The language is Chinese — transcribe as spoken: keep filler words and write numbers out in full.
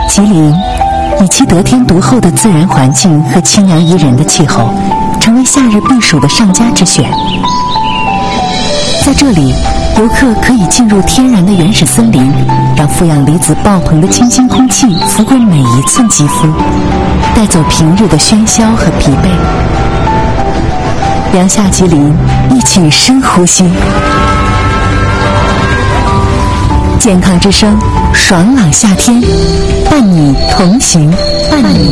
吉林以其得天独厚的自然环境和清凉宜人的气候，成为夏日避暑的上佳之选。在这里，游客可以进入天然的原始森林，让负氧离子爆棚的清新空气拂过每一寸肌肤，带走平日的喧嚣和疲惫。阳夏吉林，一起深呼吸。健康之声，爽朗夏天，伴你同行，伴你